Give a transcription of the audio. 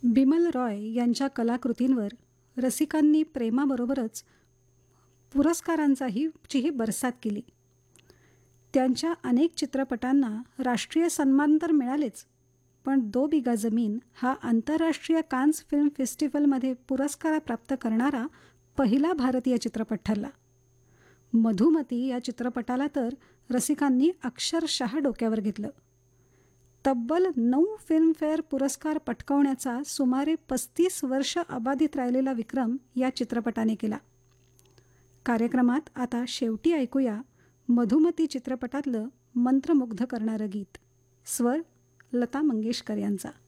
बिमल रॉय यांच्या कलाकृतींवर रसिकांनी प्रेमाबरोबरच पुरस्कारांचीही बरसात केली. त्यांच्या अनेक चित्रपटांना राष्ट्रीय सन्मान तर मिळालेच, पण दो बिगा जमीन हा आंतरराष्ट्रीय कान्स फिल्म फेस्टिवलमध्ये पुरस्कार प्राप्त करणारा पहिला भारतीय चित्रपट ठरला. मधुमती या चित्रपटाला तर रसिकांनी अक्षरशः डोक्यावर घेतलं. तब्बल 9 फिल्मफेअर पुरस्कार पटकावण्याचा सुमारे 35 वर्ष अबाधित राहिलेला विक्रम या चित्रपटाने केला. कार्यक्रमात आता शेवटी ऐकूया मधुमती चित्रपटातलं मंत्रमुग्ध करणारं गीत. स्वर लता मंगेशकर यांचा.